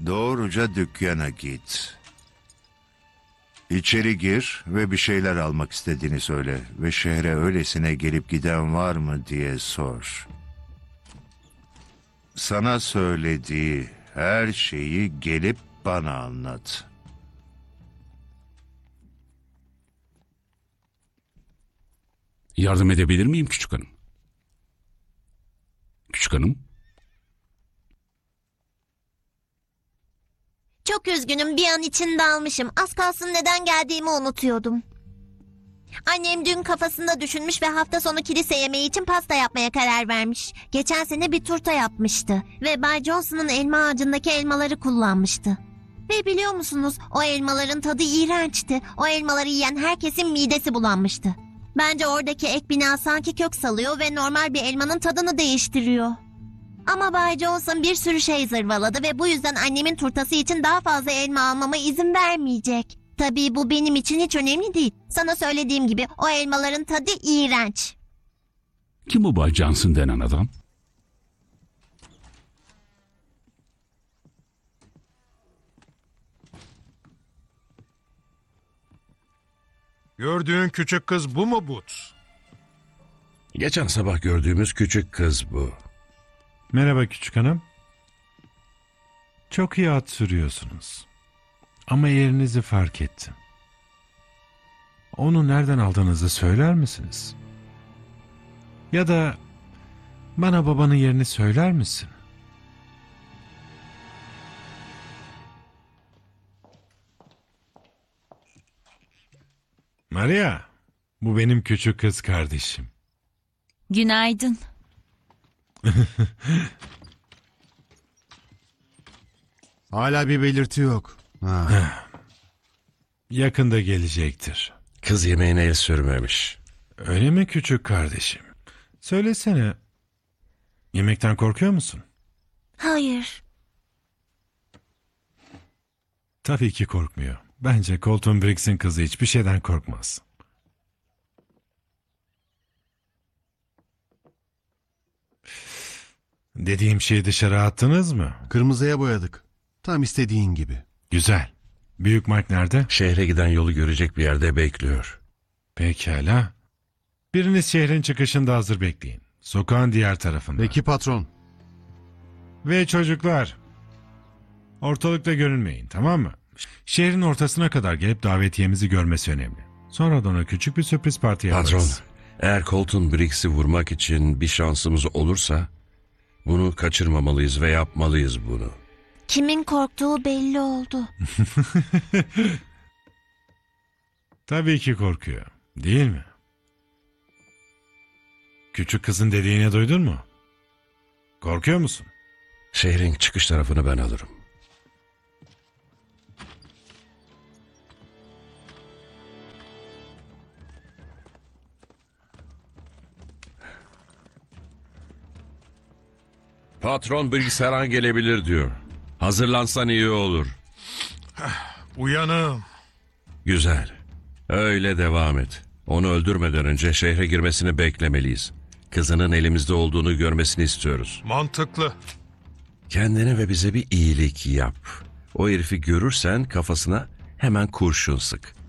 Doğruca dükkana git. İçeri gir ve bir şeyler almak istediğini söyle ve şehre öylesine gelip giden var mı diye sor. Sana söylediği her şeyi gelip bana anlat. Yardım edebilir miyim küçük hanım? Küçük hanım? Çok üzgünüm, bir an için dalmışım. Az kalsın neden geldiğimi unutuyordum. Annem dün kafasında düşünmüş ve hafta sonu kilise yemeği için pasta yapmaya karar vermiş. Geçen sene bir turta yapmıştı ve Bay Johnson'ın elma ağacındaki elmaları kullanmıştı. Ve biliyor musunuz, o elmaların tadı iğrençti. O elmaları yiyen herkesin midesi bulanmıştı. Bence oradaki ek bina sanki kök salıyor ve normal bir elmanın tadını değiştiriyor. Ama Bay Johnson bir sürü şey zırvaladı ve bu yüzden annemin turtası için daha fazla elma almama izin vermeyecek. Tabii bu benim için hiç önemli değil. Sana söylediğim gibi o elmaların tadı iğrenç. Kim bu Bay Johnson denen adam? Gördüğün küçük kız bu mu Boots? Geçen sabah gördüğümüz küçük kız bu. Merhaba küçük hanım. Çok iyi at sürüyorsunuz. Ama yerinizi fark ettim. Onu nereden aldığınızı söyler misiniz? Ya da bana babanın yerini söyler misin? Maria, bu benim küçük kız kardeşim. Günaydın. Hala bir belirti yok. Yakında gelecektir. Kız yemeğine el sürmemiş. Öyle mi küçük kardeşim? Söylesene, yemekten korkuyor musun? Hayır. Tabii ki korkmuyor. Bence Colton Briggs'in kızı hiçbir şeyden korkmaz. Dediğim şeyi dışarı attınız mı? Kırmızıya boyadık. Tam istediğin gibi. Güzel. Büyük Mike nerede? Şehre giden yolu görecek bir yerde bekliyor. Pekala. Biriniz şehrin çıkışında hazır bekleyin. Sokağın diğer tarafında. Peki patron. Ve çocuklar, ortalıkta görünmeyin, tamam mı? Şehrin ortasına kadar gelip davetiyemizi görmesi önemli. Sonra da ona küçük bir sürpriz parti yaparız. Patron, eğer Colton Briggs'i vurmak için bir şansımız olursa bunu kaçırmamalıyız ve yapmalıyız bunu. Kimin korktuğu belli oldu. Tabii ki korkuyor, değil mi? Küçük kızın dediğini duydun mu? Korkuyor musun? Şehrin çıkış tarafını ben alırım. Patron Briggs her an gelebilir diyor. Hazırlansan iyi olur. Uyanım. Güzel. Öyle devam et. Onu öldürmeden önce şehre girmesini beklemeliyiz. Kızının elimizde olduğunu görmesini istiyoruz. Mantıklı. Kendine ve bize bir iyilik yap. O herifi görürsen kafasına hemen kurşun sık.